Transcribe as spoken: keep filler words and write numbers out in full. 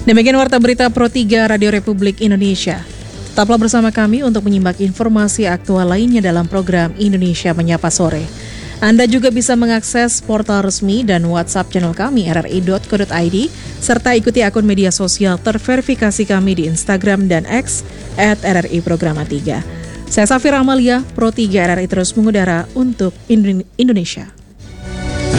Demikian Warta Berita Pro tiga Radio Republik Indonesia. Tetaplah bersama kami untuk menyimak informasi aktual lainnya dalam program Indonesia Menyapa Sore. Anda juga bisa mengakses portal resmi dan WhatsApp channel kami r r i dot co dot i d serta ikuti akun media sosial terverifikasi kami di Instagram dan X at r r i programa tiga. Saya Safira Amalia, Pro tiga R R I terus mengudara untuk Indonesia.